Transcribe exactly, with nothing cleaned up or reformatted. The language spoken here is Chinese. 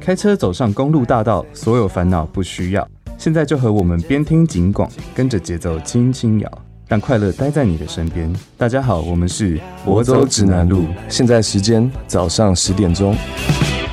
开车走上公路大道，所有烦恼不需要。现在就和我们边听警广，跟着节奏轻轻摇，让快乐待在你的身边。大家好，我们是博走指南路，现在时间早上十点钟。